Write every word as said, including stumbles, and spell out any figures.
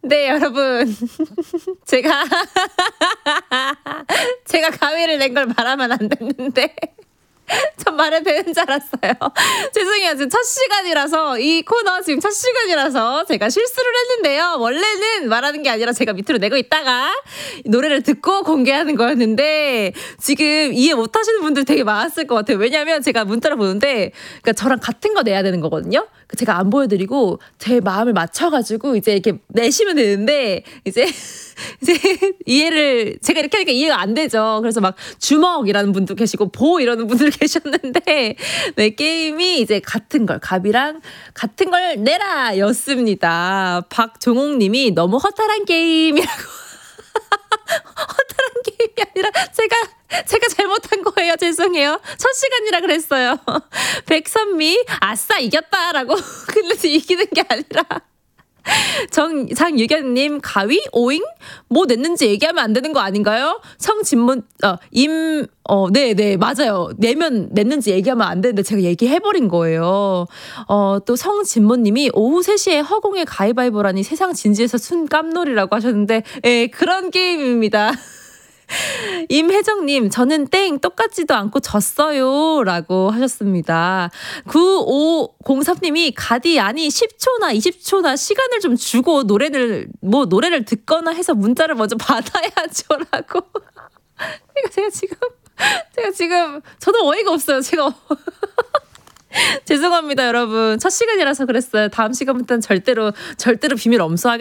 네, 여러분. 제가 제가 가위를 낸 걸 말하면 안 됐는데 전 말을 베는 줄 알았어요. 죄송해요. 지금 첫 시간이라서 이 코너 지금 첫 시간이라서 제가 실수를 했는데요. 원래는 말하는 게 아니라 제가 밑으로 내고 있다가 노래를 듣고 공개하는 거였는데 지금 이해 못 하시는 분들 되게 많았을 것 같아요. 왜냐하면 제가 문자를 보는데 그러니까 저랑 같은 거 내야 되는 거거든요. 제가 안 보여드리고 제 마음을 맞춰가지고 이제 이렇게 내시면 되는데 이제 이제 이해를 제가 이렇게 하니까 이해가 안 되죠. 그래서 막 주먹이라는 분도 계시고 보 이러는 분들 계셨는데 네, 게임이 이제 같은 걸 갑이랑 같은 걸 내라 였습니다. 박종옥님이 너무 허탈한 게임이라고 허탈한 게임이 아니라 제가 제가 잘못한 거예요. 죄송해요. 첫 시간이라 그랬어요. 백선미 아싸 이겼다라고. 근데 이기는 게 아니라 정, 장유견님, 가위? 오잉? 뭐 냈는지 얘기하면 안 되는 거 아닌가요? 성진문, 어, 임, 어, 네, 네, 맞아요. 내면 냈는지 얘기하면 안 되는데 제가 얘기해버린 거예요. 어, 또 성진모님이 오후 세 시에 허공에 가위바위보라니 세상 진지해서 순 깜놀이라고 하셨는데, 예, 그런 게임입니다. 임혜정님, 저는 땡, 똑같지도 않고 졌어요. 라고 하셨습니다. 구오공삼님이 가디, 아니, 십 초나 이십 초나 시간을 좀 주고 노래를, 뭐, 노래를 듣거나 해서 문자를 먼저 받아야죠. 라고. 그러니까 제가 지금, 제가 지금, 저도 어이가 없어요. 제가. 죄송합니다, 여러분. 첫 시간이라서 그랬어요. 다음 시간부터는 절대로, 절대로 비밀 엄수하겠습니다.